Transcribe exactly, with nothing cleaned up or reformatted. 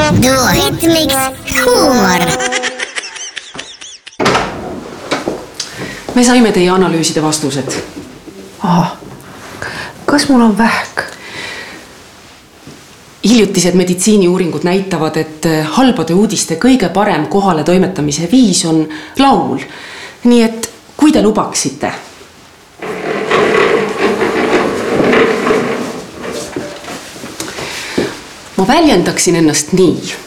Duoritmiks huumor. Me saime teie analüüside vastused. Aha. Kas mul on vähk? Hiljutised meditsiiniuuringud näitavad, et halbade uudiste kõige parem kohale toimetamise viis on laul. Nii et kui te lubaksite. Ma väljendaksin ennast nii.